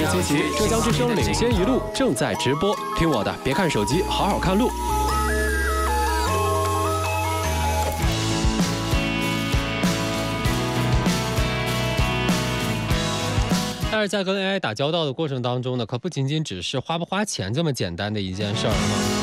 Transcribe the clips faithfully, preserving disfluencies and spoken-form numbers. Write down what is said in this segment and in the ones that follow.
十七期，浙江之声领先一路正在直播，听我的，别看手机，好好看路。但是在跟 A I 打交道的过程当中呢，可不仅仅只是花不花钱这么简单的一件事儿哈。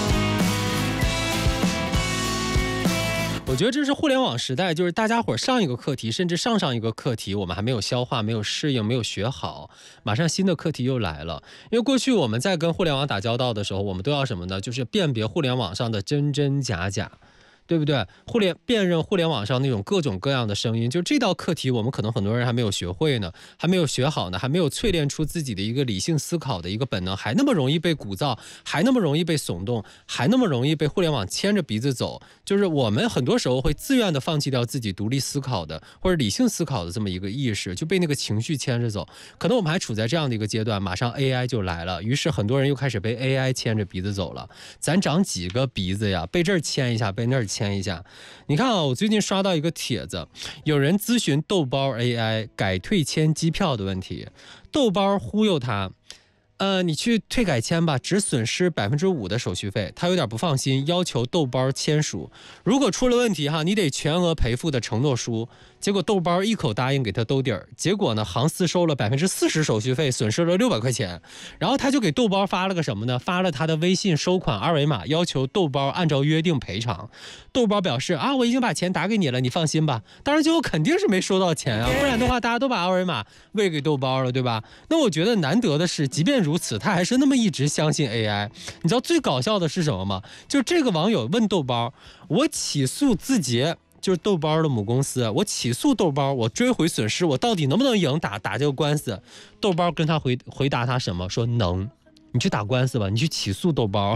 我觉得这是互联网时代，就是大家伙上一个课题，甚至上上一个课题，我们还没有消化、没有适应、没有学好，马上新的课题又来了。因为过去我们在跟互联网打交道的时候，我们都要什么呢？就是辨别互联网上的真真假假。对不对？互联辨认互联网上那种各种各样的声音，就这道课题，我们可能很多人还没有学会呢，还没有学好呢，还没有淬炼出自己的一个理性思考的一个本能，还那么容易被鼓噪，还那么容易被耸动，还那么容易被互联网牵着鼻子走。就是我们很多时候会自愿的放弃掉自己独立思考的或者理性思考的这么一个意识，就被那个情绪牵着走。可能我们还处在这样的一个阶段，马上 A I 就来了，于是很多人又开始被 A I 牵着鼻子走了。咱长几个鼻子呀？被这儿牵一下，被那儿牵一下。你看啊，我最近刷到一个帖子，有人咨询豆包 A I 改退签机票的问题，豆包忽悠他，呃，你去退改签吧，只损失百分之五的手续费。他有点不放心，要求豆包签署，如果出了问题哈，你得全额赔付的承诺书。结果豆包一口答应给他兜底儿，结果呢，航司收了百分之四十手续费，损失了六百块钱。然后他就给豆包发了个什么呢？发了他的微信收款二维码，要求豆包按照约定赔偿。豆包表示啊，我已经把钱打给你了，你放心吧。当然最后肯定是没收到钱啊，不然的话大家都把二维码喂给豆包了，对吧？那我觉得难得的是，即便如此，他还是那么一直相信 A I。你知道最搞笑的是什么吗？就这个网友问豆包，我起诉字节。就是豆包的母公司，我起诉豆包，我追回损失，我到底能不能赢打打这个官司？豆包跟他回回答他什么？说能，你去打官司吧，你去起诉豆包。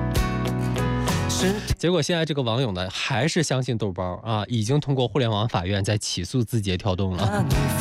结果现在这个网友呢，还是相信豆包啊，已经通过互联网法院在起诉字节跳动了。